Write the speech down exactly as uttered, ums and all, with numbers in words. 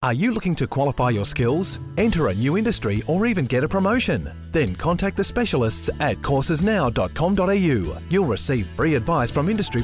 Are you looking to qualify your skills, enter a new industry, or even get a promotion? Then contact the specialists at courses now dot com dot a u. You'll receive free advice from industry